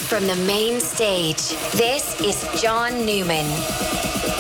from the main stage, this is John Newman.